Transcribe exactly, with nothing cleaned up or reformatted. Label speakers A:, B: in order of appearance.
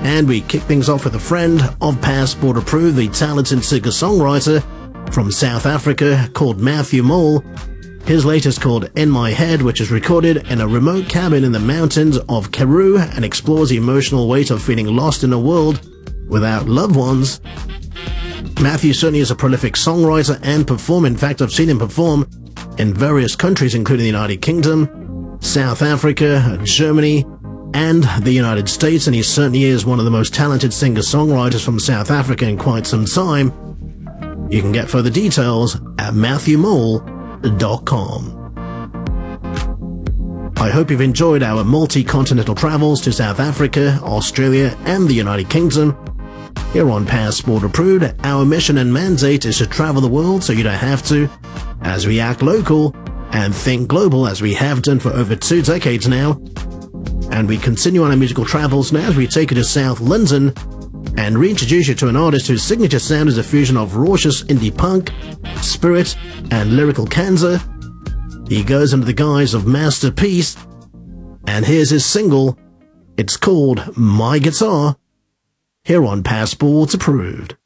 A: And we kick things off with a friend of Passport Approved, the talented singer-songwriter from South Africa called Matthew Mole. His latest called In My Head, which is recorded in a remote cabin in the mountains of Karoo and explores the emotional weight of feeling lost in a world without loved ones. Matthew certainly is a prolific songwriter and performer. In fact, I've seen him perform in various countries, including the United Kingdom, South Africa, Germany, and the United States, and he certainly is one of the most talented singer-songwriters from South Africa in quite some time. You can get further details at matthew mole dot com. I hope you've enjoyed our multi-continental travels to South Africa, Australia, and the United Kingdom. Here on Passport Approved, our mission and mandate is to travel the world so you don't have to, as we act local and think global, as we have done for over two decades now. And we continue on our musical travels now as we take you to South London and reintroduce you to an artist whose signature sound is a fusion of raucous indie punk, spirit, and lyrical cancer. He goes under the guise of Masterpiece, and here's his single. It's called My Guitar, here on Passport Approved.